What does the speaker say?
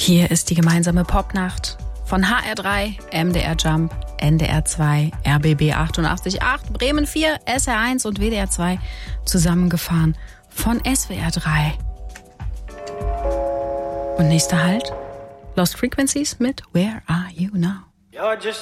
Hier ist die gemeinsame Popnacht von HR3, MDR Jump, NDR 2, RBB 88.8, Bremen 4, SR1 und WDR 2 zusammengefahren von SWR 3. Und nächster Halt, Lost Frequencies mit Where Are You Now? You're just